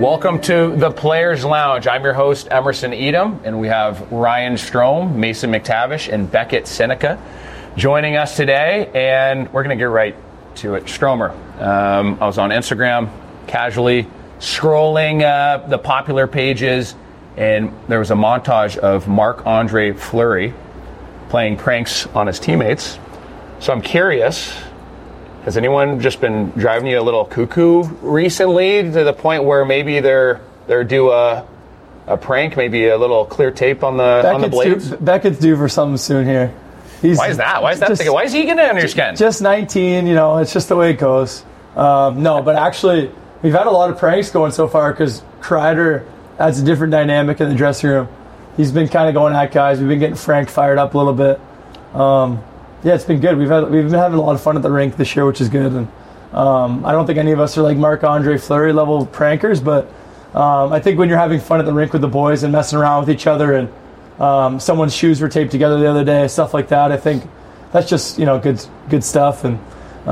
Welcome to the Players Lounge. I'm your host, Emerson Edom, and we have Ryan Strome, Mason McTavish, and Beckett Seneca joining us today, and we're going to get right to it. Stromer, I was on Instagram casually scrolling the popular pages, and there was a montage of Marc-Andre Fleury playing pranks on his teammates. So I'm curious, has anyone just been driving you a little cuckoo recently to the point where maybe they're due a prank, maybe a little clear tape on the blades? Beckett's due for something soon here. Why is that? Why is he getting under your skin? Just 19, it's just the way it goes. No, but actually, we've had a lot of pranks going so far because Kreider adds a different dynamic in the dressing room. He's been kind of going at guys. We've been getting Frank fired up a little bit. Yeah, it's been good. We've been having a lot of fun at the rink this year, which is good. And I don't think any of us are like Marc-Andre Fleury level prankers, but I think when you're having fun at the rink with the boys and messing around with each other, and someone's shoes were taped together the other day, stuff like that, I think that's just good stuff. And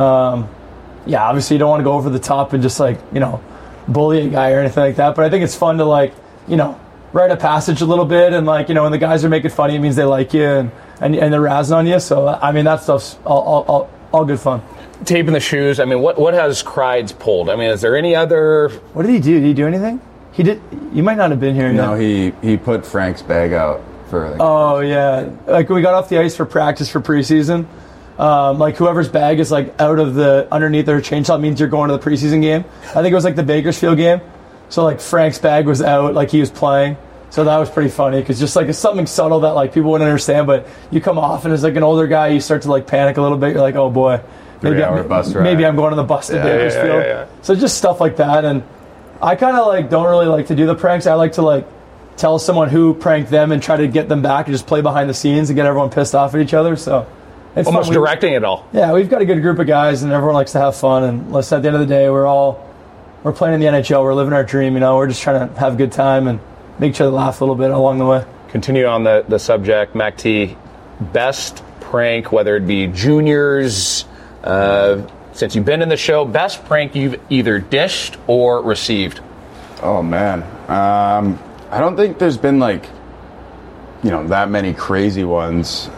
yeah, obviously you don't want to go over the top and just bully a guy or anything like that. But I think it's fun to write a passage a little bit, and when the guys are making fun of you, it means they like you and they're razzing on you. So I mean, that stuff's all good fun. Taping the shoes. I mean, what has Kreids pulled? I mean, is there any other? What did he do? Did he do anything? He did. You might not have been here. No, yet. he put Frank's bag out for. Oh yeah, we got off the ice for practice for preseason. Whoever's bag is out of the underneath their chainsaw means you're going to the preseason game. I think it was the Bakersfield game. So Frank's bag was out, he was playing. So that was pretty funny because just it's something subtle that people wouldn't understand, but you come off and as an older guy, you start to panic a little bit. You're like, oh boy, maybe I'm going on the bus to Bakersfield. Yeah. So just stuff like that, and I kind of don't really like to do the pranks. I like to tell someone who pranked them and try to get them back and just play behind the scenes and get everyone pissed off at each other. So it's almost directing it all. Yeah, we've got a good group of guys, and everyone likes to have fun. And at the end of the day, we're playing in the NHL. We're living our dream. We're just trying to have a good time and make each other laugh a little bit along the way. Continue on the subject, Mac T. Best prank, whether it be juniors, since you've been in the show, best prank you've either dished or received. Oh man, I don't think there's been that many crazy ones.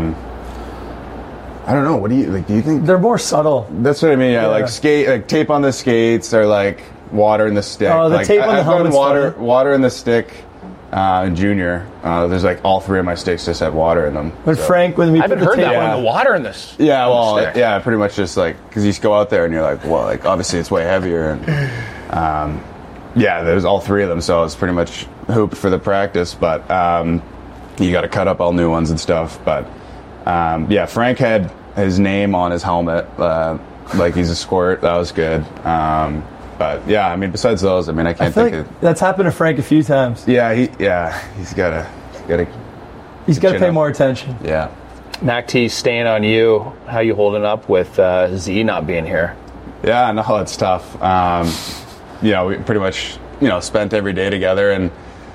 I don't know. What do you do? You think they're more subtle? That's what I mean. Yeah, tape on the skates or water in the stick. Oh, the tape on the helmet. Water in the stick. Junior, there's all three of my sticks just have water in them. But so. Frank, when we put the tape on the water in this. Yeah, well, yeah, pretty much just because you just go out there and you're well, obviously it's way heavier, and yeah, there's all three of them, so it's pretty much hooped for the practice, but you got to cut up all new ones and stuff. But yeah, Frank had his name on his helmet, he's a squirt. That was good. But yeah, I mean, besides those, I can't think of. That's happened to Frank a few times. Yeah, he's got to pay more attention. Yeah. Mac T, staying on you. How you holding up with Z not being here? Yeah, no, it's tough. We pretty much spent every day together, and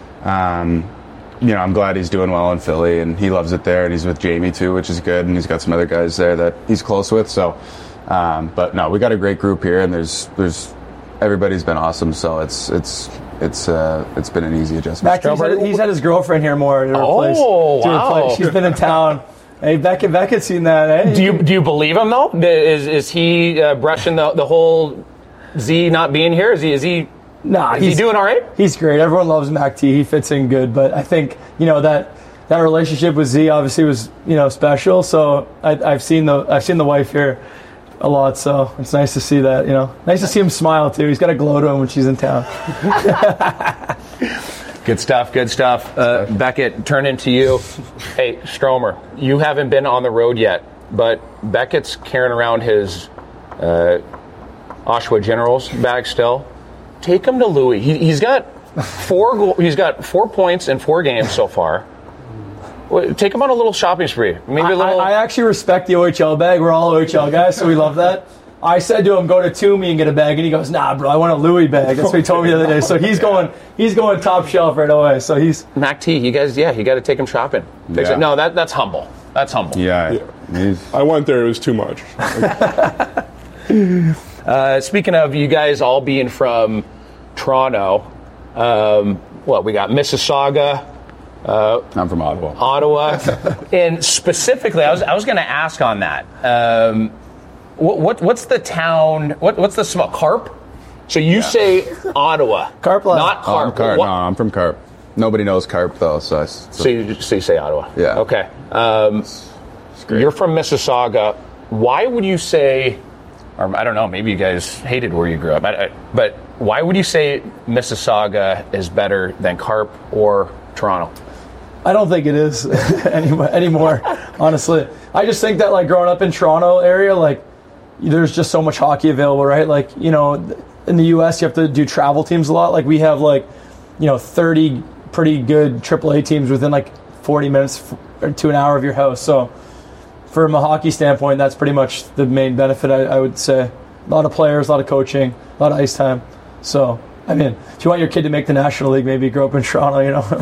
I'm glad he's doing well in Philly, and he loves it there, and he's with Jamie too, which is good, and he's got some other guys there that he's close with. So, but no, we got a great group here, and there's everybody's been awesome. So it's been an easy adjustment. He's had his girlfriend here more to replace. Oh, wow! She's been in town. Hey, Beckett's seen that. Hey. Do you believe him though? Is he brushing the whole Z not being here? Is he? Nah, is he doing all right? He's great. Everyone loves Mac T. He fits in good. But I think that relationship with Z obviously was special. So I've seen the wife here a lot. So it's nice to see that. Nice to see him smile too. He's got a glow to him when she's in town. Good stuff. Beckett, turn into you. Hey, Stromer, you haven't been on the road yet, but Beckett's carrying around his Oshawa Generals bag still. Take him to Louis. He's got 4 points in 4 games so far. Take him on a little shopping spree. Maybe a little. I actually respect the OHL bag. We're all OHL guys, so we love that. I said to him, go to Toomey and get a bag, and he goes, nah, bro, I want a Louis bag. That's what he told me the other day. So he's going top shelf right away. So he's Mac T. You guys, you got to take him shopping. Yeah. No, that's humble. That's humble. Yeah. I went there. It was too much. Speaking of you guys all being from Toronto. We got Mississauga, I'm from Ottawa. Ottawa, and specifically, I was going to ask on that. What's the town? What's the small Carp? So you say Ottawa, Carp Lab. not Oh, I'm Carp. Carp. No, I'm from Carp. Nobody knows Carp though, so You say Ottawa. Yeah. Okay. it's great. You're from Mississauga. Why would you say? Or I don't know. Maybe you guys hated where you grew up, but why would you say Mississauga is better than Carp or Toronto? I don't think it is anymore, honestly. I just think that, like, growing up in Toronto area, like, there's just so much hockey available, right? Like, you know, in the U.S., you have to do travel teams a lot. Like, we have, like, 30 pretty good AAA teams within, like, 40 minutes to an hour of your house. So, from a hockey standpoint, that's pretty much the main benefit, I would say. A lot of players, a lot of coaching, a lot of ice time. So, I mean, if you want your kid to make the National League, maybe grow up in Toronto,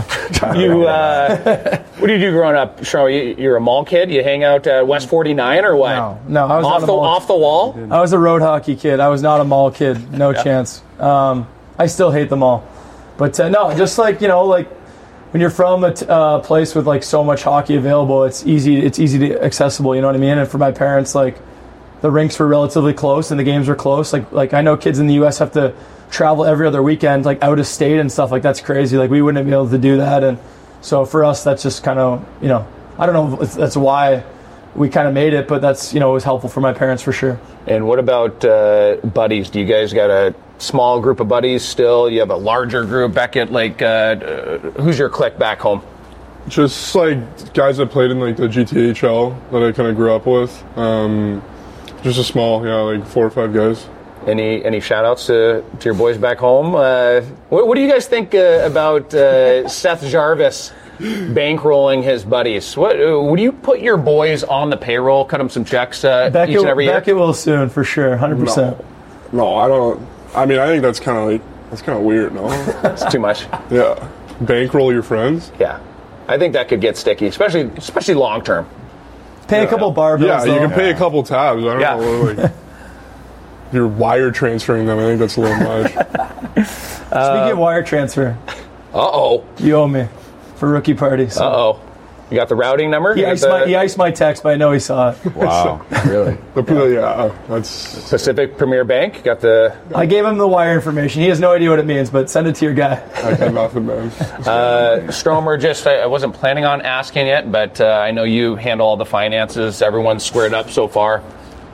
What do you do growing up, Toronto? You're a mall kid? You hang out at West 49 or what? No, I was not a mall off the wall? I was a road hockey kid. I was not a mall kid. No chance. I still hate the mall. But no, just like, when you're from a place with like so much hockey available, it's easy to accessible, you know what I mean? And for my parents, like, the rinks were relatively close and the games were close. Like I know kids in the U.S. have to travel every other weekend, like out of state and stuff. Like, that's crazy. Like, we wouldn't be able to do that. And so for us, that's just kind of, I don't know if that's why we kind of made it, but that's, it was helpful for my parents for sure. And what about buddies? Do you guys got a small group of buddies still? You have a larger group? Beckett, like, who's your clique back home? Just like guys that played in like the GTHL that I kind of grew up with. Just a small, like 4 or 5 guys. Any shout outs to your boys back home? What do you guys think about Seth Jarvis bankrolling his buddies? What do you put your boys on the payroll, cut them some checks each and every year? Beckett will soon, for sure, 100%. No, I don't. I mean, I think that's kind of weird, no? It's too much. Yeah. Bankroll your friends? Yeah. I think that could get sticky, especially long term. Pay a couple bar bills, Yeah, though. you can pay a couple tabs. I don't know. Like, you're wire transferring them. I think that's a little much. Speaking of wire transfer, Uh-oh. you owe me for rookie party. So. Uh-oh. You got the routing number? He iced my text, but I know he saw it. Wow, really? That's Pacific Premier Bank? Got the... I gave him the wire information. He has no idea what it means, but send it to your guy. I got nothing, man. Stromer, I wasn't planning on asking yet, but I know you handle all the finances. Everyone's squared up so far.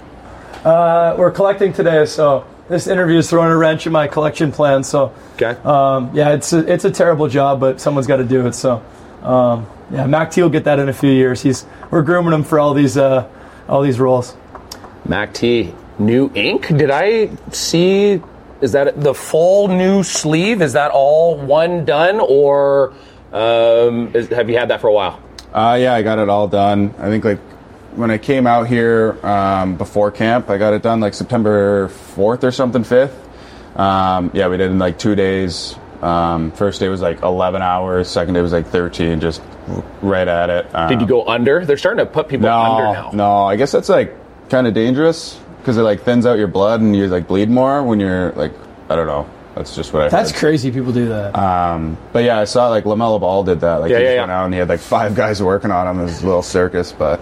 We're collecting today, so this interview is throwing a wrench in my collection plan. So, Okay. it's a terrible job, but someone's got to do it. So, Mac T will get that in a few years. We're grooming him for all these roles. Mac T, new ink? Did I see? Is that the full new sleeve? Is that all one done, or have you had that for a while? Yeah, I got it all done. I think like when I came out here before camp, I got it done like September 4th or something, 5th. We did it in like 2 days. First day was like 11 hours. Second day was like 13, just right at it. Did you go under? They're starting to put people under now. No, I guess that's like kind of dangerous because it like thins out your blood and you like bleed more when you're like, I don't know. That's just what I heard. That's crazy. People do that. But yeah, I saw like LaMelo Ball did that. Like he just yeah. went out and he had like 5 guys working on him. It was a little circus, but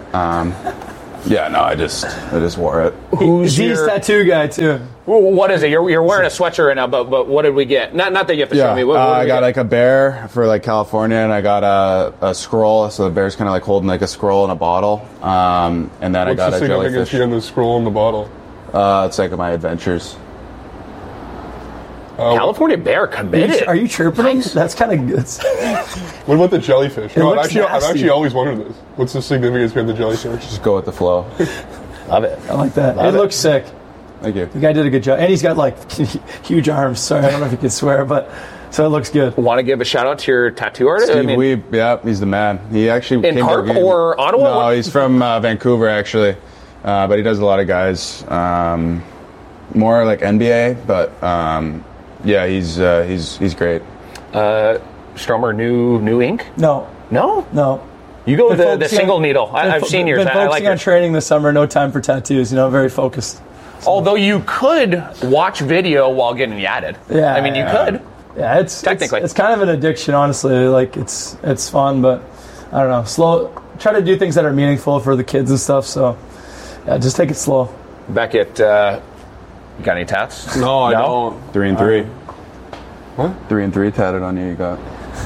I just wore it. Who's He's your tattoo guy too. What is it? You're wearing a sweatshirt right now, but what did we get? Not that you have to show me. What did I we got get? like a bear for like California, and I got a scroll. So the bear's kind of like holding like a scroll in a bottle. And then I What's got the a significance jellyfish. on the scroll in the bottle? It's like my adventures. California Bear committed. Are you chirping him? That's kind of good. What about the jellyfish? No, looks I've nasty. actually always wondered this. What's the significance behind the jellyfish? Just go with the flow. Love it. I like that. Love It it. looks sick. Thank you. The guy did a good job, and he's got like huge arms. Sorry, I don't know if you can swear, but so it looks good. Want to give a shout out to your tattoo artist? Steve Weeb, yeah, he's the man. He actually In came to our Carp game. or Ottawa? No, What- he's from Vancouver actually, but he does a lot of guys. More like NBA, but he's great. Stromer, new ink? No. No? You go with the focusing single on- needle. I've seen yours. Been I like focusing on yours. training this summer. No time for tattoos. Very focused. Although you could watch video while getting yatted. Yeah, I mean, you could. Yeah, it's Technically. it's kind of an addiction, honestly. Like it's fun, but I don't know. Try to do things that are meaningful for the kids and stuff. So yeah, just take it slow. Beckett, you got any tats? No, I don't. 3 and 3. What? 3 and 3 tatted on you. You got.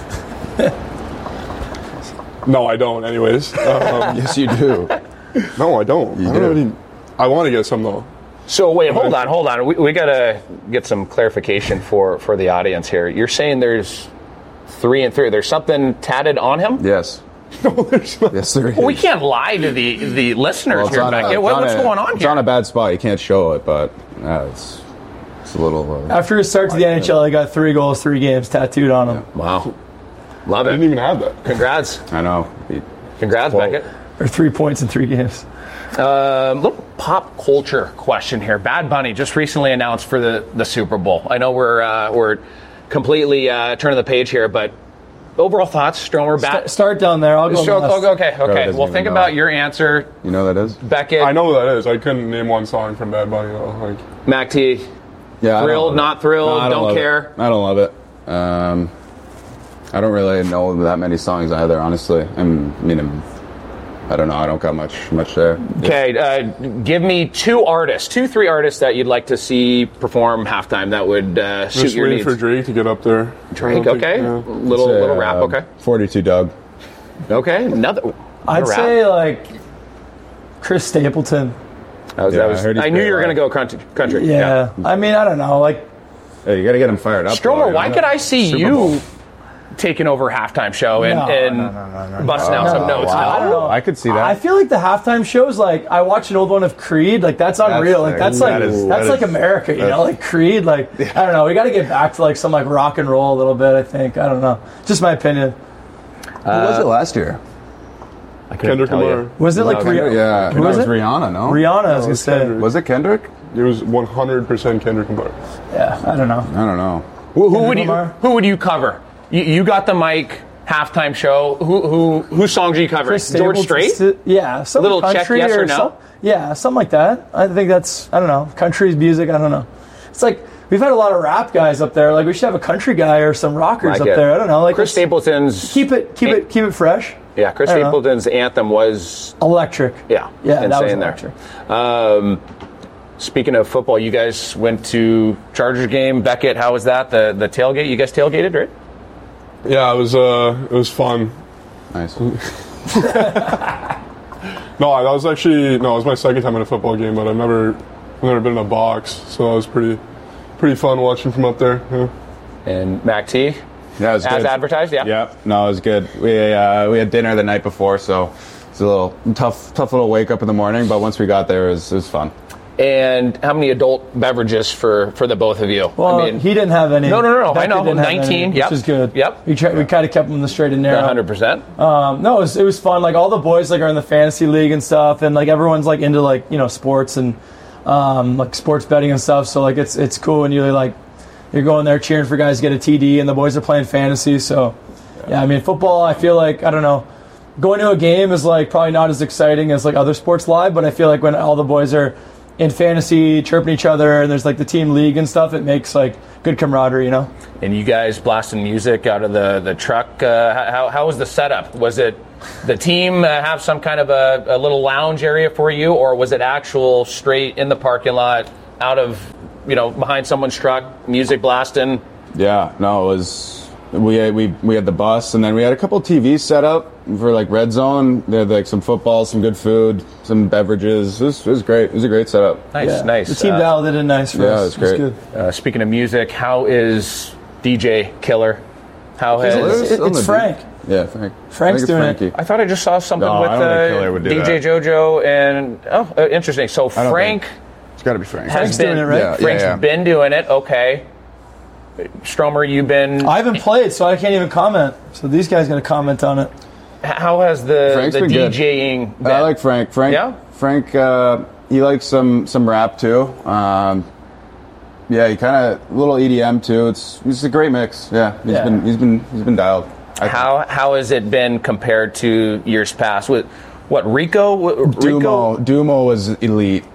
No, I don't. Anyways, Yes, you do. no, I don't. You I don't do. have any- I want to get some though. So wait, hold on. We got to get some clarification for the audience here. You're saying there's 3 and 3. There's something tatted on him? Yes. No, there's not. Yes, there is. Well, we can't lie to the listeners Well, it's here, on a- Beckett. it's What's on a- going on It's here? on a bad spot. You can't show it, but it's a little. After his start to the NHL, he got 3 goals, 3 games tattooed on him, Wow. Love I didn't it. even have that. Congrats. I know. Congrats, Well- Beckett. or 3 points in 3 games. Little pop culture question here. Bad Bunny just recently announced for the Super Bowl. I know we're completely turning the page here, but overall thoughts, Stromer, Start down there. I'll go. last. Okay. doesn't Well, even think know. about your answer, You know what that is? Beckett, I know what that is. I couldn't name one song from Bad Bunny though. Like, Mac T. Yeah. I Thrilled, don't- not thrilled, No, I don't love it. care. I don't love it. I don't really know that many songs either, honestly. I don't know. I don't got much there. Okay, give me 3 artists that you'd like to see perform halftime that would suit just your waiting needs. for Drake to get up there. Drake, I don't think- okay. yeah. Little rap, okay. 42 Doug. Okay, another. I'd rap. say like Chris Stapleton. Yeah, I heard he's I knew great you were live. going to go country. Yeah. I mean, I don't know. Like, Hey, you got to get him fired up. Stromer, though, why you know? could I see Super Bowl. you taking over halftime show and No. busting out some notes? wow. I don't know. I could see that. I feel like the halftime shows, like I watched an old one of Creed, like that's unreal. Like that's that like is- that's that like is- America, you know, like Creed. Like I don't know. We got to get back to like some like rock and roll a little bit. I think I don't know. Just my opinion. Who was it last year? I couldn't Kendrick tell you. Lamar. Was it like Kendrick, yeah. Who No, was it was it? Rihanna, no? Rihanna? I was gonna it's say. Kendrick. Was it Kendrick? It was 100% Kendrick Lamar. Yeah, I don't know. I don't know. Who would you cover? You got the mic halftime show. Whose songs are you covering? Chris George Stapleton, Strait? Yeah, some Little check, country yes or no? yeah, something like that. I think that's I don't know. Country's music. I don't know. It's like we've had a lot of rap guys up there. Like we should have a country guy or some rockers Like up it. there. I don't know. Like Chris let's Stapleton's keep it fresh. Yeah, Chris I don't know. Stapleton's anthem was Electric. yeah that was insane there. electric. Speaking of football, you guys went to Chargers game. Beckett, how was that? The tailgate? You guys tailgated, right? Yeah, it was fun. Nice. No, that was actually it was my second time in a football game, but I've never been in a box, so it was pretty fun watching from up there. Yeah. And Mac T, Yeah, it was as good. advertised, yeah. Yep. No, it was good. We had dinner the night before, so it's a little tough little wake up in the morning. But once we got there, it was fun. And how many adult beverages for the both of you? Well, I mean, he didn't have any. No, I Beckett know. didn't have 19, any, yep. which is good. Yep. We kind of kept him in the straight and narrow. 100%. No, it was fun. Like all the boys like are in the fantasy league and stuff, and like everyone's like into like sports and like sports betting and stuff. So like it's cool when you're going there cheering for guys to get a TD, and the boys are playing fantasy. So yeah, I mean football. I feel like I don't know. Going to a game is like probably not as exciting as like other sports live, but I feel like when all the boys are in fantasy chirping each other and there's like the team league and stuff, it makes like good camaraderie, you know. And you guys blasting music out of the truck. How was the setup? Was it the team have some kind of a little lounge area for you, or was it actual straight in the parking lot, out of behind someone's truck, music blasting? Yeah. No, it was. We had the bus, and then we had a couple TVs set up for like Red Zone. They had like some football, some good food, some beverages. It was great. It was a great setup. Nice, Yeah. nice. The team dialed it in nice for us. it was great. good. Speaking of music, how is DJ Killer? How has It's Frank. Yeah, Frank. Frank's I think it's doing it. Frankie. I thought I just saw something No, with I don't think Killer would do DJ that. JoJo and interesting. So don't Frank It's got to be Frank. has Frank's been doing it, right? Yeah, Frank's been doing it. Okay. Stromer, you've been. I haven't played, so I can't even comment. So these guys got to comment on it. How has the Frank's been good. DJing been? I like Frank. Yeah? Frank. He likes some rap too. Yeah, he kind of a little EDM too. It's a great mix. Yeah, he's been dialed. How has it been compared to years past? With what Rico? Dumo was elite.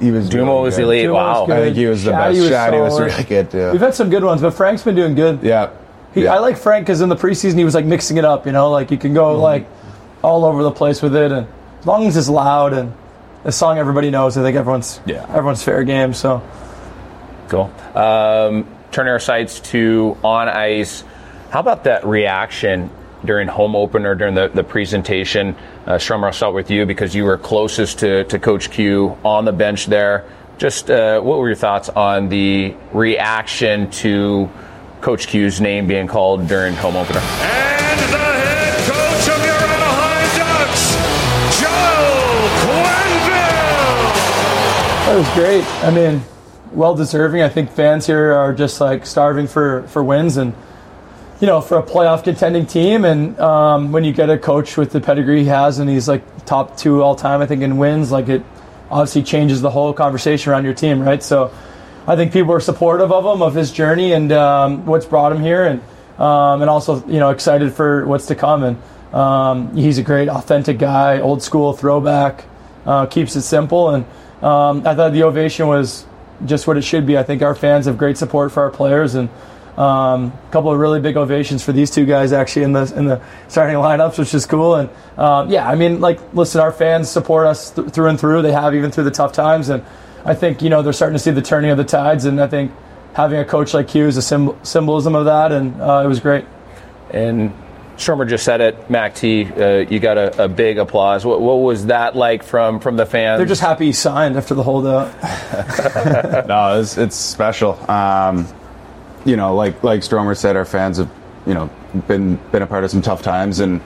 Dumo Dumo was elite. Dumo Wow. was good. I think he was the Shaddy best. Shaddy was solid. really good too. We've had some good ones, but Frank's been doing good. Yeah. I like Frank because in the preseason he was like mixing it up, like you can go like all over the place with it, and as long as it's loud and a song everybody knows, I think everyone's fair game. So Cool. Turning our sights to on ice, how about that reaction during home opener, during the presentation? Stromer, I'll start with you because you were closest to Coach Q on the bench there. Just what were your thoughts on the reaction to Coach Q's name being called during home opener? And the head coach of your Anaheim Ducks, Joe Quenneville. that was great. I mean, well deserving. I think fans here are just like starving for wins and for a playoff contending team. And when you get a coach with the pedigree he has, and he's like top 2 all time, I think in wins, like it obviously changes the whole conversation around your team, right? So I think people are supportive of him, of his journey, and what's brought him here, and also excited for what's to come. And he's a great, authentic guy, old school throwback, keeps it simple, and I thought the ovation was just what it should be. I think our fans have great support for our players, and a couple of really big ovations for these two guys actually in the starting lineups, which is cool. And listen, our fans support us through and through. They have even through the tough times, and I think they're starting to see the turning of the tides. And I think having a coach like Q is a symbolism of that, and it was great. And Stromer just said it, Mac T, you got a big applause. What was that like from the fans? They're just happy he signed after the holdout. No, it's special. Like Stromer said, our fans have been a part of some tough times, and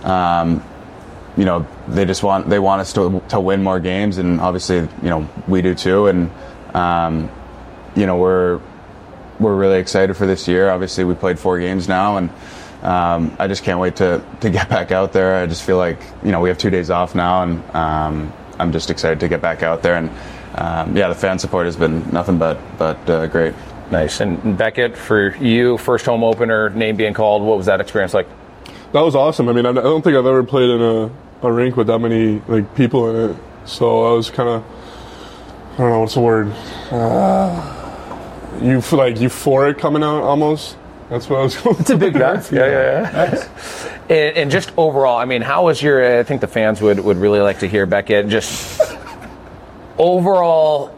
they want us to win more games, and obviously we do too, and we're really excited for this year. Obviously we played 4 games now, and I just can't wait to get back out there. I just feel like we have 2 days off now, and I'm just excited to get back out there, and the fan support has been nothing but great. Nice. And Beckett, for you, first home opener, name being called, what was that experience like? That was awesome. I mean, I don't think I've ever played in a rink with that many people in it. So I was kind of, I don't know what's the word. You feel like euphoric coming out almost. That's what I was going. It's a big word for you. Yeah. Nice. And just overall, I mean, how was your? I think the fans would really like to hear Beckett. Just overall.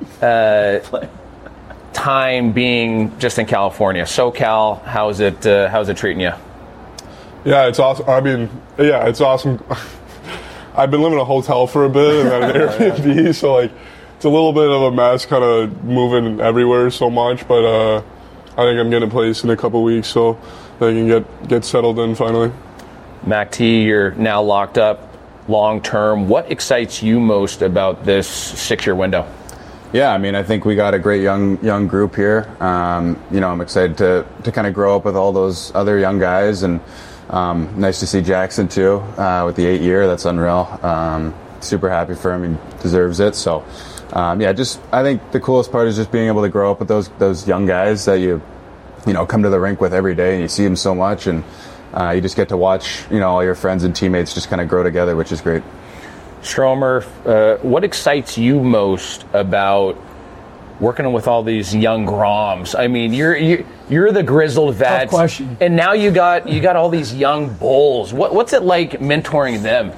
Time being just in California, SoCal, how's it treating you? Yeah, it's awesome. I mean, yeah, it's awesome. I've been living in a hotel for a bit and then an Airbnb, so it's a little bit of a mess, kind of moving everywhere so much. But I think I'm getting a place in a couple weeks, so that I can get settled in finally. Mac T, you're now locked up long term. What excites you most about this 6-year window? Yeah, I mean, I think we got a great young group here. I'm excited to kind of grow up with all those other young guys, and nice to see Jackson too with the 8-year. That's unreal. Super happy for him. He deserves it. So, I think the coolest part is just being able to grow up with those young guys that you come to the rink with every day, and you see them so much, and you just get to watch all your friends and teammates just kind of grow together, which is great. Stromer, what excites you most about working with all these young Groms? I mean, you're the grizzled vet, Tough question. And now you got all these young bulls. What's it like mentoring them?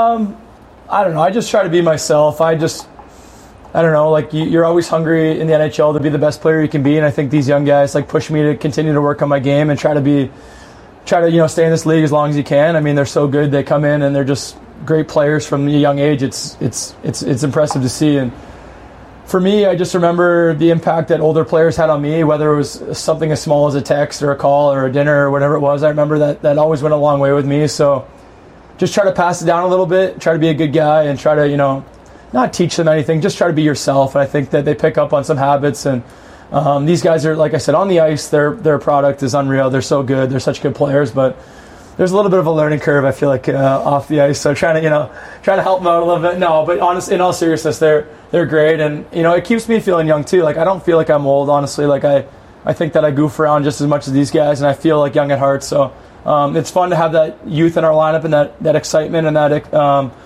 I don't know. I just try to be myself. I don't know. You're always hungry in the NHL to be the best player you can be, and I think these young guys push me to continue to work on my game and try to stay in this league as long as you can. I mean, they're so good. They come in and they're just great players from a young age. It's impressive to see. And for me, I just remember the impact that older players had on me, whether it was something as small as a text or a call or a dinner or whatever it was. I remember that always went a long way with me. So just try to pass it down a little bit, try to be a good guy, and try to, not teach them anything, just try to be yourself. And I think that they pick up on some habits. And these guys are, like I said, on the ice, their product is unreal. They're so good. They're such good players, but there's a little bit of a learning curve, I feel like, off the ice. So trying to help them out a little bit. No, but honestly, in all seriousness, they're great, and it keeps me feeling young too. I don't feel like I'm old, honestly. I think that I goof around just as much as these guys, and I feel like young at heart. So it's fun to have that youth in our lineup and that excitement and that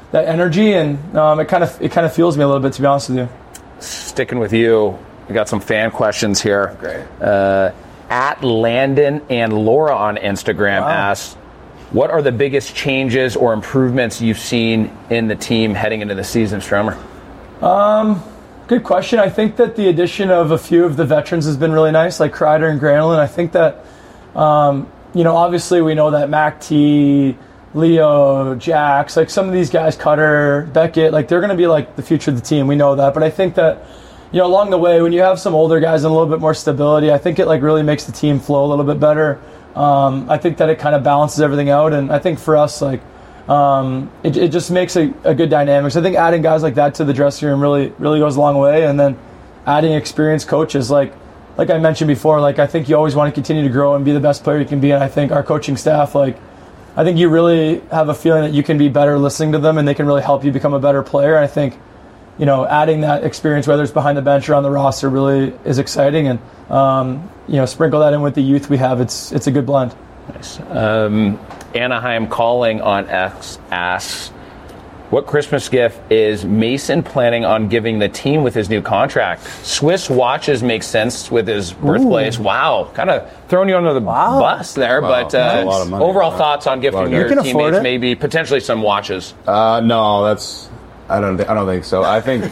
energy, and it kind of fuels me a little bit, to be honest with you. Sticking with you, we got some fan questions here. Great. At Landon and Laura on Instagram asks, what are the biggest changes or improvements you've seen in the team heading into the season, Stromer? Good question. I think that the addition of a few of the veterans has been really nice, like Kreider and Granlund. I think that, obviously we know that Mac T, Leo, Jax, like some of these guys, Cutter, Beckett, like they're going to be like the future of the team. We know that. But I think that, along the way, when you have some older guys and a little bit more stability, I think it like really makes the team flow a little bit better. I think that it kind of balances everything out. And I think for us, like, it just makes a good dynamic. So I think adding guys like that to the dressing room really goes a long way. And then adding experienced coaches, like I mentioned before, like I think you always want to continue to grow and be the best player you can be. And I think our coaching staff, like, I think you really have a feeling that you can be better listening to them and they can really help you become a better player. And I think, adding that experience, whether it's behind the bench or on the roster, really is exciting. And, sprinkle that in with the youth we have. It's a good blend. Nice. Anaheim Calling on X asks, what Christmas gift is Mason planning on giving the team with his new contract? Swiss watches make sense with his birthplace. Wow. Kind of throwing you under the bus there, but that's a lot of money. Overall thoughts on gifting your teammates, maybe potentially some watches? No, I don't think so. I think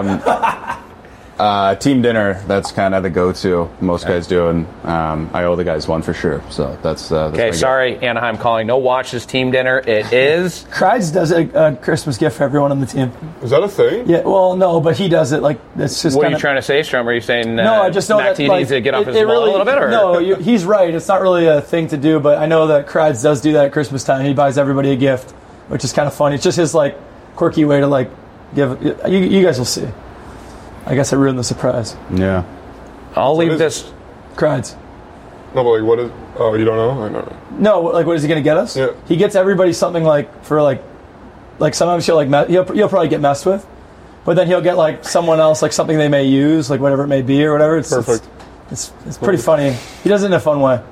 team dinner, that's kind of the go-to. Most guys do, and I owe the guys one for sure. So that's okay. Sorry, Anaheim Calling. No watches, team dinner. It is. Kreids does a Christmas gift for everyone on the team. Is that a thing? Yeah. Well, no, but he does it. Like it's just. What are you trying to say, Strom? Are you saying no? I just know Mac that needs to get off his wall a little bit, or no? He's right. It's not really a thing to do, but I know that Kreids does do that at Christmas time. He buys everybody a gift, which is kind of funny. It's just his like quirky way to like give. You guys will see. I guess I ruined the surprise. Yeah. I'll leave this. Kreids. No, but like, what is? Oh, you don't know? I don't know. No, like, what is he going to get us? Yeah. He gets everybody something like for like sometimes he'll probably get messed with, but then he'll get like someone else like something they may use, like whatever it may be or whatever. It's perfect. It's pretty funny. He does it in a fun way.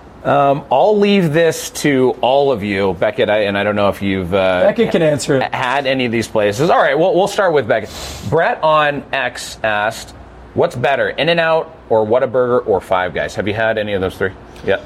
I'll leave this to all of you, Beckett, and I don't know if you've Beckett can answer it. Had any of these places. All right, well, we'll start with Beckett. Brett on X asked, what's better, In-N-Out or Whataburger or Five Guys? have you had any of those three? Yeah.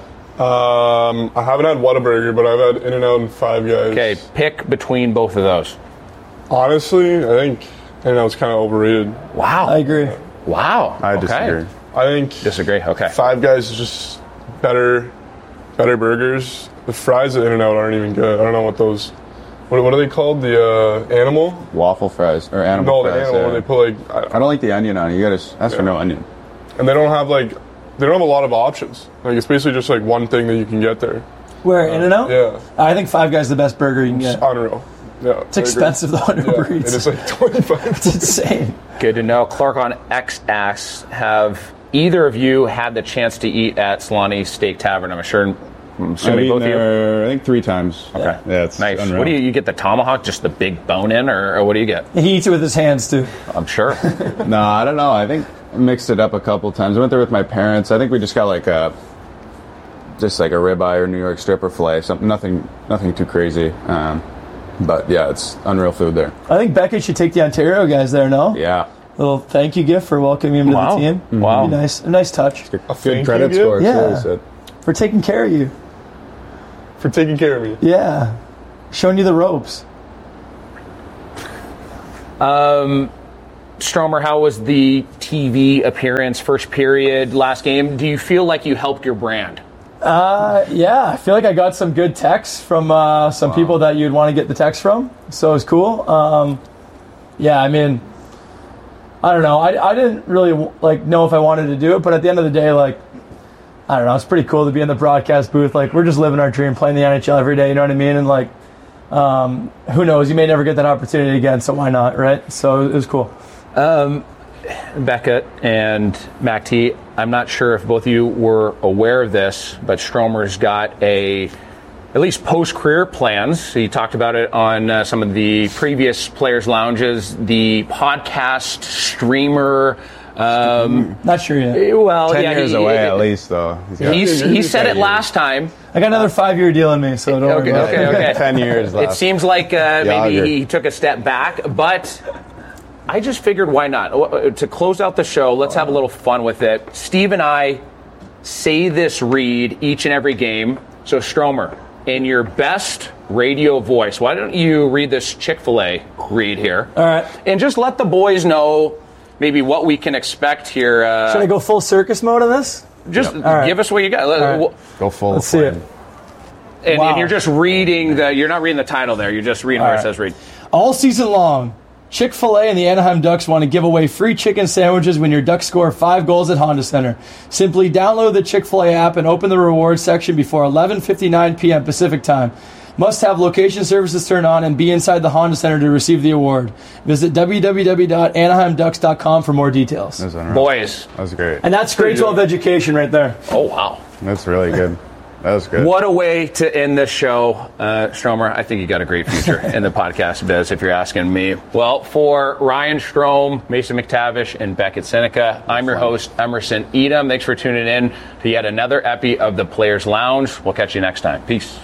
I haven't had Whataburger, but I've had In-N-Out and Five Guys. Okay, pick between both of those. Honestly, I think In-N-Out's kind of overrated. Wow. I agree. Wow. I disagree. I think Disagree. Okay. Five Guys is just better burgers. The fries at In-N-Out aren't even good. I don't know what those. What are they called? The animal? Waffle fries or animal No, fries. the animal yeah. where they put like. I don't like the onion on it. You gotta ask for no onion. And they don't have a lot of options. Like it's basically just like one thing that you can get there. Where In-N-Out? Yeah. I think Five Guys is the best burger you can It's get. unreal. Yeah. It's expensive though on Uber Yeah, Eats. it is like $25. It's insane. Good to know. Clark on X asks, have either of you had the chance to eat at Solani Steak Tavern? I'm assuming I've eaten both of you. there, I think 3 times. Okay. Yeah, it's Nice. unreal. What do you get? The tomahawk, just the big bone in, or what do you get? He eats it with his hands too. I'm sure. No, I don't know. I think I mixed it up a couple times. I went there with my parents. I think we just got like a ribeye or New York strip or filet. Something, nothing too crazy. But yeah, it's unreal food there. I think Beckett should take the Ontario guys there. No. Yeah. Little thank you gift for welcoming him to Wow. the team. Wow. Be nice. A nice touch Good thank credit you score. gift? too, Yeah. so- for taking care of you. For taking care of me. Yeah. Showing you the ropes. Stromer, how was the TV appearance, first period, last game? Do you feel like you helped your brand? Yeah, I feel like I got some good texts from some people that you'd want to get the text from, so it was cool. Yeah, I mean, I don't know. I didn't really know if I wanted to do it, but at the end of the day, I don't know. It's pretty cool to be in the broadcast booth. We're just living our dream, playing the NHL every day. You know what I mean? And who knows? You may never get that opportunity again, so why not, right? So it was cool. Becca and Mac T, I'm not sure if both of you were aware of this, but Stromer's got at least post-career plans. He talked about it on some of the previous Players Lounges, the podcast streamer Not sure yet. Well, 10 yeah, years away at least, though. He said it last time. I got another 5-year deal in me, so don't worry about it. Okay. 10 years left. It seems like maybe he took a step back, but I just figured why not? To close out the show, let's have a little fun with it. Steve and I say this read each and every game. So, Stromer, in your best radio voice, why don't you read this Chick-fil-A read here? All right. And just let the boys know maybe what we can expect here. Should I go full circus mode on this? Just right. give us what you got. right. Go full. Let's see it. And, Wow. and you're just reading you're not reading the title there. You're just reading where it says read. All season long, Chick-fil-A and the Anaheim Ducks want to give away free chicken sandwiches when your Ducks score 5 goals at Honda Center. Simply download the Chick-fil-A app and open the rewards section before 11:59 p.m. Pacific time. Must have location services turned on and be inside the Honda Center to receive the award. Visit www.anaheimducks.com for more details. That's unreal. Boys. That was great. And that's grade 12 education right there. Oh, wow. That's really good. That was good. What a way to end this show, Stromer. I think you got a great future in the podcast biz, if you're asking me. Well, for Ryan Strome, Mason McTavish, and Beckett Seneca, I'm your host, Emerson Edom. Thanks for tuning in to yet another epi of the Players Lounge. We'll catch you next time. Peace.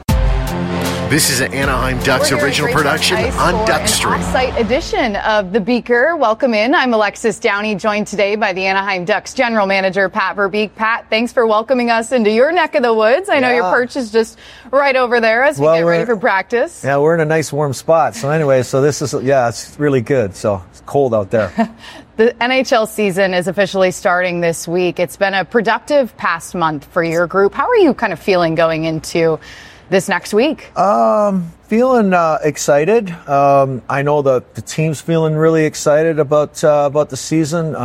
This is an Anaheim Ducks original production on Duckstream. Off-site edition of The Beaker. Welcome in. I'm Alexis Downey, joined today by the Anaheim Ducks general manager, Pat Verbeek. Pat, thanks for welcoming us into your neck of the woods. I know your perch is just right over there as we get ready for practice. Yeah, we're in a nice warm spot. So anyway, this is, it's really good. So it's cold out there. The NHL season is officially starting this week. It's been a productive past month for your group. How are you kind of feeling going into this next week? Feeling excited. I know the team's feeling really excited about the season.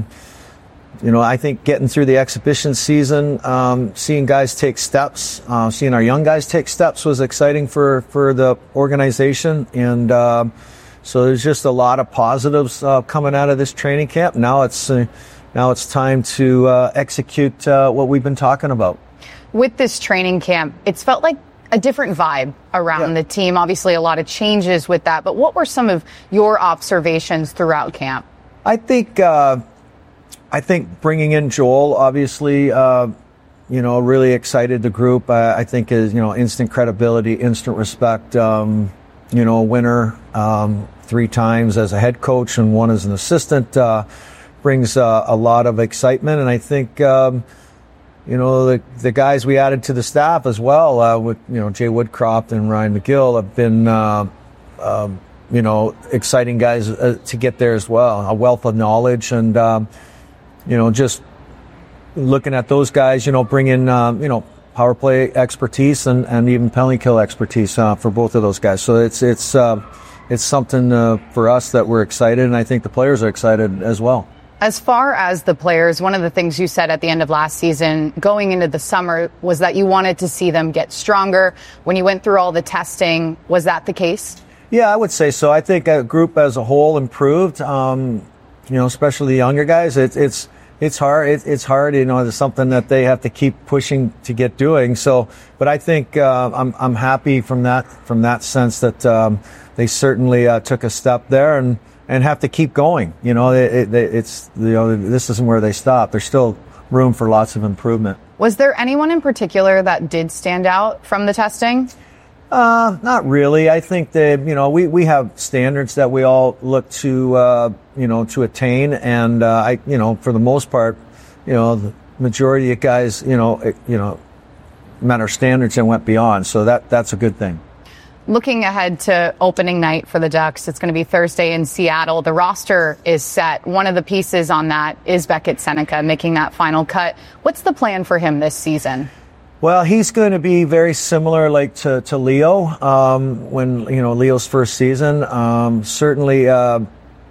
I think getting through the exhibition season, seeing guys take steps, seeing our young guys take steps was exciting for the organization. And so there's just a lot of positives coming out of this training camp. Now it's time to execute what we've been talking about. With this training camp, it's felt like a different vibe around the team. Obviously, a lot of changes with that. But what were some of your observations throughout camp? I think bringing in Joel, obviously, really excited the group. I think is, instant credibility, instant respect. Winner 3 times as a head coach and 1 as an assistant brings a lot of excitement. And I think, the guys we added to the staff as well, with, Jay Woodcroft and Ryan McGill have been, exciting guys to get there as well. A wealth of knowledge and, just looking at those guys, bring in, power play expertise and even penalty kill expertise for both of those guys. So it's something for us that we're excited, and I think the players are excited as well. As far as the players, one of the things you said at the end of last season, going into the summer, was that you wanted to see them get stronger. When you went through all the testing, was that the case? Yeah, I would say so. I think a group as a whole improved, especially the younger guys. It's hard. It's hard. It's something that they have to keep pushing to get doing. So, but I think I'm happy from that sense that they certainly took a step there and have to keep going. This isn't where they stop. There's still room for lots of improvement. Was there anyone in particular that did stand out from the testing? Not really. I think that, we have standards that we all look to, to attain. And, for the most part, the majority of guys, met our standards and went beyond. So that's a good thing. Looking ahead to opening night for the Ducks, it's going to be Thursday in Seattle. The roster is set. One of the pieces on that is Beckett Seneca making that final cut. What's the plan for him this season? Well, he's going to be very similar to Leo when, Leo's first season. Certainly, I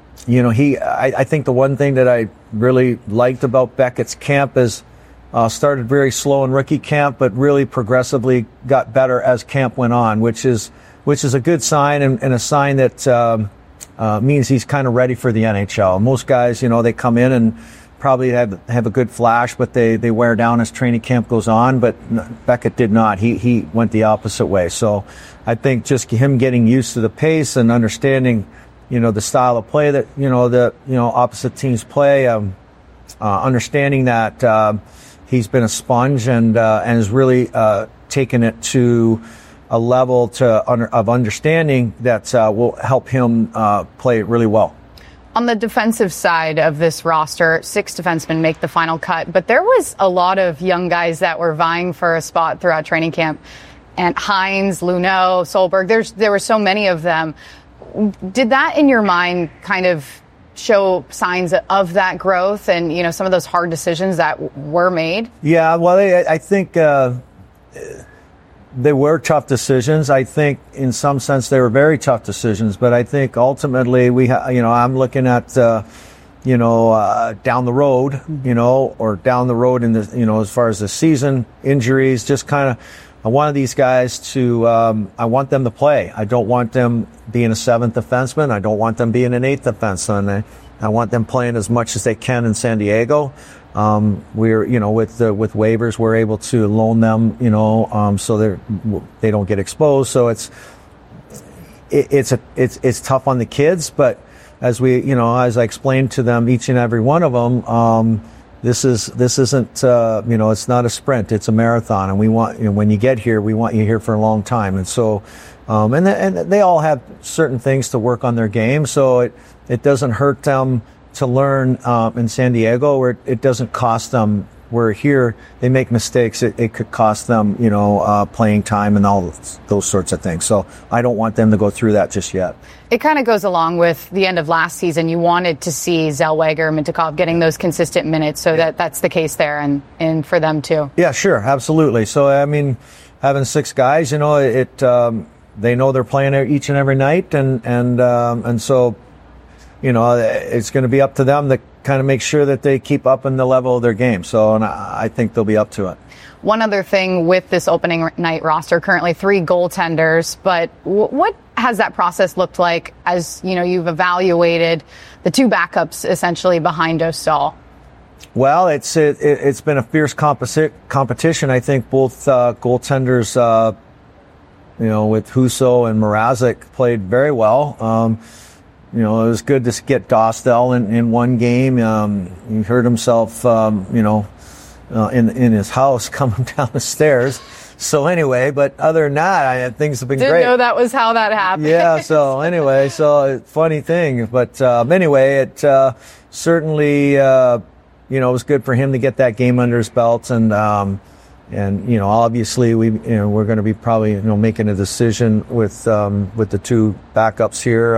think the one thing that I really liked about Beckett's camp is started very slow in rookie camp, but really progressively got better as camp went on, which is a good sign and a sign that means he's kind of ready for the NHL. Most guys, they come in and probably have a good flash, but they wear down as training camp goes on. But Beckett did not. He went the opposite way. So I think just him getting used to the pace and understanding, the style of play that opposite teams play. Understanding that he's been a sponge and has really taken it to a level of understanding that will help him play really well. On the defensive side of this roster, 6 defensemen make the final cut, but there was a lot of young guys that were vying for a spot throughout training camp. And Hines, Luneau, Solberg, there were so many of them. Did that, in your mind, kind of show signs of that growth and, some of those hard decisions that were made? Yeah, well, I think they were tough decisions. I think in some sense they were very tough decisions, but I think ultimately I'm looking at, down the road, or down the road in the, as far as the season, injuries, just kind of, I wanted these guys to, I want them to play. I don't want them being a 7th defenseman. I don't want them being an 8th defenseman. I want them playing as much as they can in San Diego. We're, with waivers, we're able to loan them, so they don't get exposed. So it's tough on the kids, but as as I explained to them, each and every one of them, this isn't, it's not a sprint, it's a marathon. And we want, when you get here, we want you here for a long time. And so, and they all have certain things to work on their game. So it doesn't hurt them to learn in San Diego, where it doesn't cost them. Where here they make mistakes, it could cost them, playing time and all those sorts of things. So I don't want them to go through that just yet. It kind of goes along with the end of last season. You wanted to see Zellweger, Mintyukov getting those consistent minutes, so that's the case there and for them too. Yeah, sure, absolutely. So I mean, having 6 guys, they know they're playing each and every night, and so. It's going to be up to them to kind of make sure that they keep up in the level of their game. So, and I think they'll be up to it. One other thing with this opening night roster, currently 3 goaltenders, but what has that process looked like as, you've evaluated the 2 backups essentially behind Dostal? Well, it's been a fierce competition. I think both goaltenders, with Husso and Mrazek played very well. It was good to get Dostal in one game. He hurt himself, in his house coming down the stairs. So anyway, but other than that, things have been great. Didn't know that was how that happened. Yeah. So anyway, funny thing, but anyway, it certainly it was good for him to get that game under his belt, and obviously we're going to be probably making a decision with the 2 backups here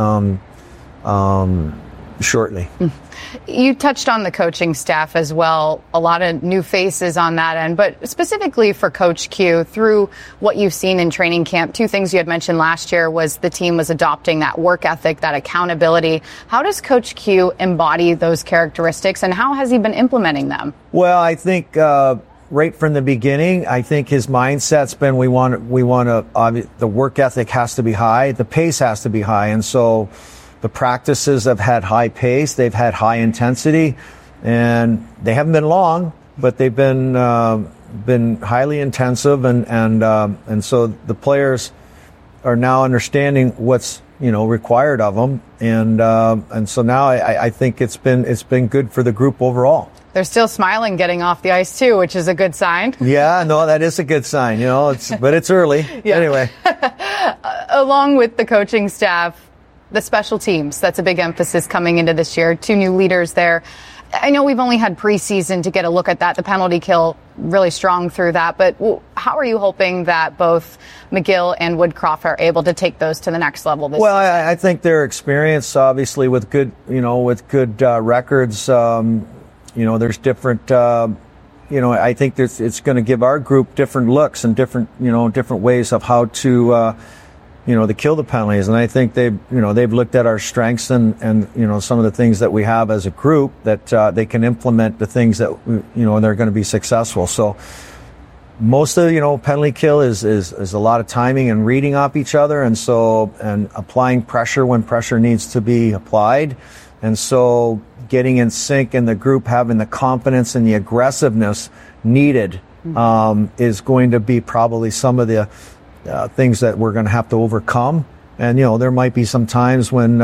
shortly. You touched on the coaching staff as well. A lot of new faces on that end, but specifically for Coach Q, through what you've seen in training camp, 2 things you had mentioned last year was the team was adopting that work ethic, that accountability. How does Coach Q embody those characteristics, and how has he been implementing them? Well, I think right from the beginning, I think his mindset's been we want to the work ethic has to be high, the pace has to be high, and so the practices have had high pace, they've had high intensity, and they haven't been long, but they've been highly intensive, and so the players are now understanding what's required of them, and so now I think it's been good for the group overall. They're still smiling getting off the ice too, which is a good sign. Yeah, no, that is a good sign. But it's early. Yeah. Anyway, along with the coaching staff, the special teams, that's a big emphasis coming into this year. 2 new leaders there. I know we've only had preseason to get a look at that. The penalty kill really strong through that. But how are you hoping that both McGill and Woodcroft are able to take those to the next level this season? I think their experience, obviously, with good records. There's different. I think it's going to give our group different looks and different ways of how to. To kill the penalties, and I think they've looked at our strengths and some of the things that we have as a group that they can implement the things that they're going to be successful. So most of penalty kill is a lot of timing and reading off each other, and applying pressure when pressure needs to be applied, and so getting in sync and the group having the confidence and the aggressiveness needed is going to be probably some of the things that we're going to have to overcome. And, there might be some times when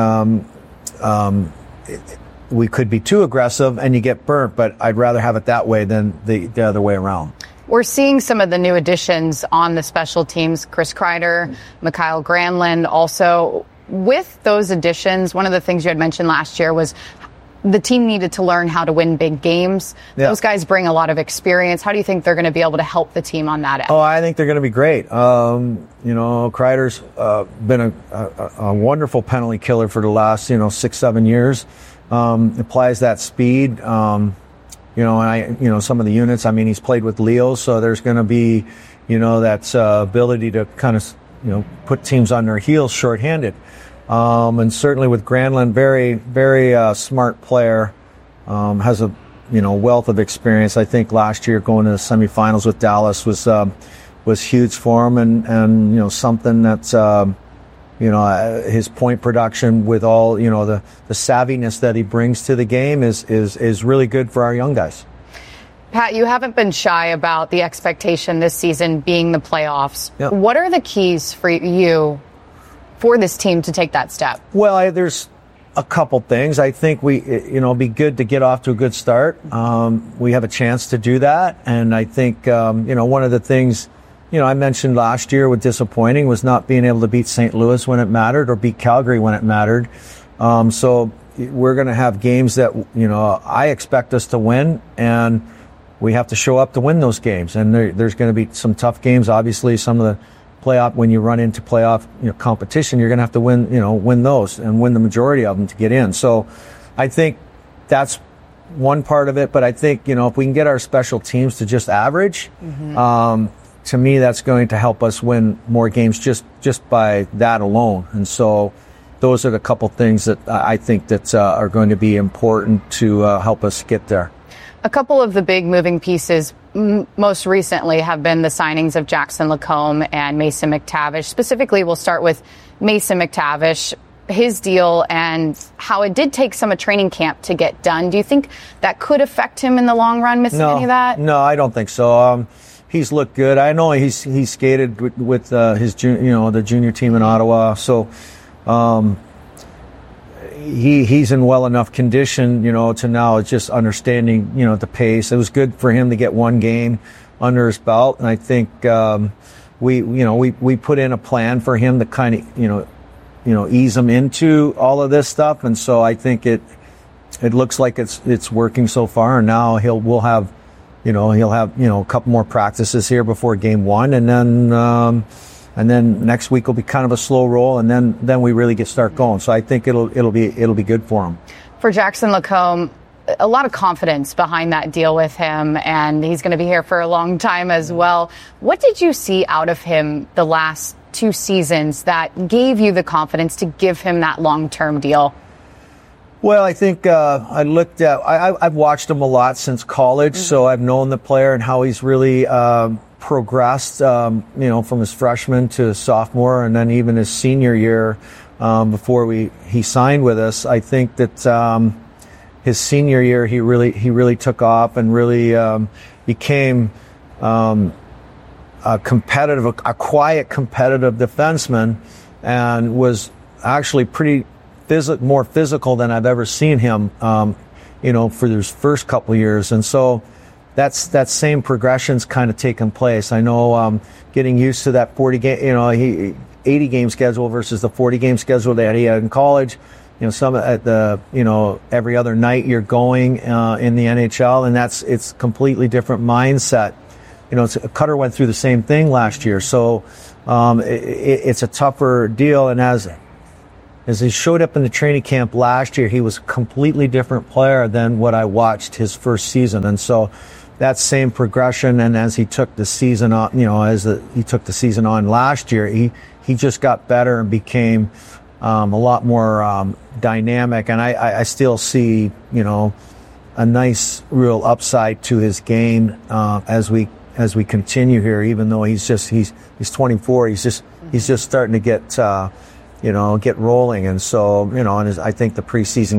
we could be too aggressive and you get burnt, but I'd rather have it that way than the other way around. We're seeing some of the new additions on the special teams, Chris Kreider, Mikael Granlund. Also, with those additions, one of the things you had mentioned last year was the team needed to learn how to win big games. Yeah. Those guys bring a lot of experience. How do you think they're going to be able to help the team on that end? Oh, I think they're going to be great. Kreider's been a wonderful penalty killer for the last, 6-7 years. Applies that speed. Some of the units, he's played with Leo, so there's going to be, that ability to kind of, put teams on their heels shorthanded. And certainly with Granlund, very, very smart player, has a, wealth of experience. I think last year going to the semifinals with Dallas was huge for him, and something that's, his point production with all, the savviness that he brings to the game is really good for our young guys. Pat, you haven't been shy about the expectation this season being the playoffs. Yep. What are the keys for you for this team to take that step? Well, there's a couple things. I think be good to get off to a good start. We have a chance to do that. And I think, one of the things, I mentioned last year with disappointing was not being able to beat St. Louis when it mattered or beat Calgary when it mattered. So we're going to have games that, I expect us to win, and we have to show up to win those games. And there's going to be some tough games. Obviously, some of the playoff, when you run into playoff competition, you're going to have to win those and win the majority of them to get in. So I think that's one part of it. But I think, if we can get our special teams to just average, to me, that's going to help us win more games just by that alone. And so those are the couple things that I think that are going to be important to help us get there. A couple of the big moving pieces most recently have been the signings of Jackson Lacombe and Mason McTavish. Specifically, we'll start with Mason McTavish, his deal, and how it did take some of training camp to get done. Do you think that could affect him in the long run, missing any of that? No, I don't think so. He's looked good. I know he's skated with his the junior team in Ottawa, so he's in well enough condition, to now just understanding, the pace. It was good for him to get one game under his belt, and I think we put in a plan for him to kind of ease him into all of this stuff, and so I think it looks like it's working so far. And now he'll have a couple more practices here before game one, and then next week will be kind of a slow roll, and then we really start going. So I think it'll be good for him. For Jackson Lacombe, a lot of confidence behind that deal with him, and he's going to be here for a long time as well. What did you see out of him the last 2 seasons that gave you the confidence to give him that long-term deal? Well, I think I've watched him a lot since college, so I've known the player and how he's really progressed, from his freshman to sophomore, and then even his senior year before he signed with us. I think that his senior year he really took off and really became a quiet competitive defenseman, and was actually more physical than I've ever seen him, for his first couple of years. And so that same progression's kind of taken place. I know getting used to that 80 game schedule versus the 40 game schedule that he had in college. Some at the, every other night you're going in the NHL, and it's completely different mindset. Cutter went through the same thing last year. So it's a tougher deal, and as he showed up in the training camp last year, he was a completely different player than what I watched his first season. And so that same progression, and as he took the season on, he took the season on last year, he just got better and became a lot more dynamic. And I still see, a nice real upside to his game as we continue here, even though he's 24, he's just starting to get rolling. And so, I think the preseason